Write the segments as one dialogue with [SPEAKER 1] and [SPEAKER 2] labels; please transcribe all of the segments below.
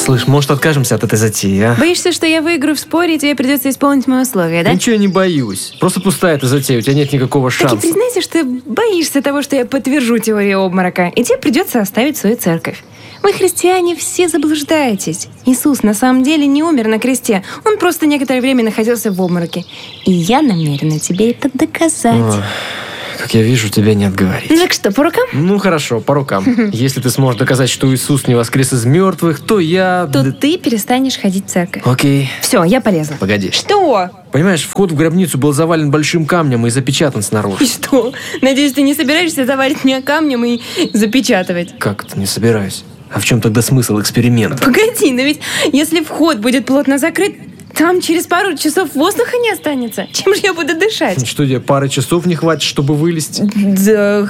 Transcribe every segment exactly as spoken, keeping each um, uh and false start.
[SPEAKER 1] Слышь, может, откажемся от этой затеи, а?
[SPEAKER 2] Боишься, что я выиграю в споре, и тебе придется исполнить мои условия, да?
[SPEAKER 1] Ничего я не боюсь. Просто пустая эта затея, у тебя нет никакого шанса.
[SPEAKER 2] Так и признайся, что ты боишься того, что я подтвержу теорию обморока, и тебе придется оставить свою церковь. Вы, христиане, все заблуждаетесь. Иисус на самом деле не умер на кресте. Он просто некоторое время находился в обмороке. И я намерена тебе это доказать.
[SPEAKER 1] Ой, как я вижу, тебя не отговорить.
[SPEAKER 2] Так что, по рукам?
[SPEAKER 1] Ну, хорошо, по рукам. Если ты сможешь доказать, что Иисус не воскрес из мертвых, то я...
[SPEAKER 2] То ты перестанешь ходить в церковь.
[SPEAKER 1] Окей.
[SPEAKER 2] Все, я полезла.
[SPEAKER 1] Погоди.
[SPEAKER 2] Что?
[SPEAKER 1] Понимаешь, вход в гробницу был завален большим камнем и запечатан снаружи.
[SPEAKER 2] И что? Надеюсь, ты не собираешься завалить меня камнем и запечатывать?
[SPEAKER 1] Как это? Не собираюсь. А в чем тогда смысл эксперимента?
[SPEAKER 2] Погоди, но ведь если вход будет плотно закрыт, там через пару часов воздуха не останется. Чем же я буду дышать?
[SPEAKER 1] Что тебе, пары часов не хватит, чтобы вылезть?
[SPEAKER 2] Да.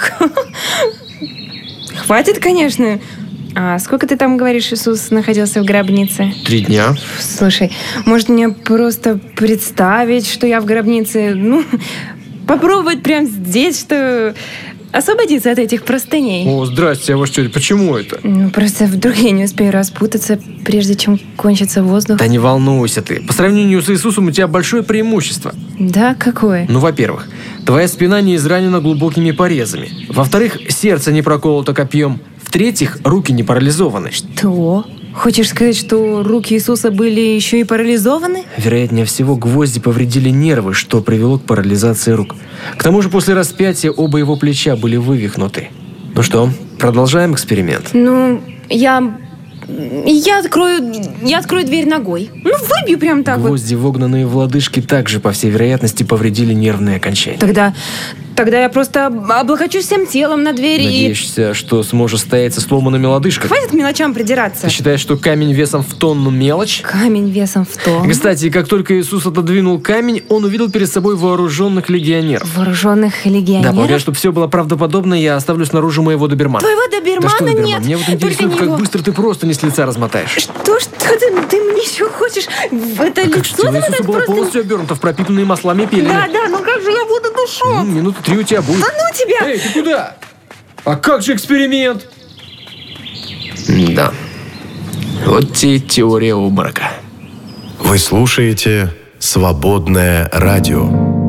[SPEAKER 2] Хватит, конечно. А сколько ты там, говоришь, Иисус находился в гробнице?
[SPEAKER 1] Три дня.
[SPEAKER 2] Слушай, может мне просто представить, что я в гробнице, ну, попробовать прямо здесь, что... освободиться от этих простыней.
[SPEAKER 1] О, здрасте, а вы что, почему это?
[SPEAKER 2] Ну, просто вдруг я не успею распутаться, прежде чем кончится воздух.
[SPEAKER 1] Да не волнуйся ты. По сравнению с Иисусом у тебя большое преимущество.
[SPEAKER 2] Да, какое?
[SPEAKER 1] Ну, во-первых, твоя спина не изранена глубокими порезами. Во-вторых, сердце не проколото копьем. В-третьих, руки не парализованы.
[SPEAKER 2] Что? Хочешь сказать, что руки Иисуса были еще и парализованы?
[SPEAKER 1] Вероятнее всего, гвозди повредили нервы, что привело к парализации рук. К тому же, после распятия оба его плеча были вывихнуты. Ну что, продолжаем эксперимент?
[SPEAKER 2] Ну, я... Я открою... Я открою дверь ногой. Ну, выбью прям так вот.
[SPEAKER 1] Гвозди, вогнанные в лодыжки, также, по всей вероятности, повредили нервные окончания.
[SPEAKER 2] Тогда... Тогда я просто облокочусь всем телом на дверь и...
[SPEAKER 1] Надеешься, что сможешь стоять со сломанными лодыжками?
[SPEAKER 2] Хватит к мелочам придираться.
[SPEAKER 1] Ты считаешь, что камень весом в тонну мелочь?
[SPEAKER 2] Камень весом в тонну?
[SPEAKER 1] Кстати, как только Иисус отодвинул камень, он увидел перед собой вооруженных легионеров.
[SPEAKER 2] Вооруженных легионеров?
[SPEAKER 1] Да, полагаю, чтобы все было правдоподобно, я оставлю снаружи моего добермана.
[SPEAKER 2] Твоего добермана
[SPEAKER 1] да что доберман?
[SPEAKER 2] нет.
[SPEAKER 1] Меня вот интересует, как
[SPEAKER 2] него.
[SPEAKER 1] быстро ты просто не с лица размотаешь.
[SPEAKER 2] Что, что ты, ты мне еще хочешь? В это
[SPEAKER 1] А
[SPEAKER 2] лицо
[SPEAKER 1] как же тело Иисуса было
[SPEAKER 2] просто...
[SPEAKER 1] полностью обернуто в пропитанные маслами пелены.
[SPEAKER 2] Да, да, ну как же я буду дышать?
[SPEAKER 1] Ну, минуты три у тебя будет.
[SPEAKER 2] Да ну тебя!
[SPEAKER 1] Эй, ты куда? А как же эксперимент? Да. Вот те теория обморока.
[SPEAKER 3] Вы слушаете «Свободное радио».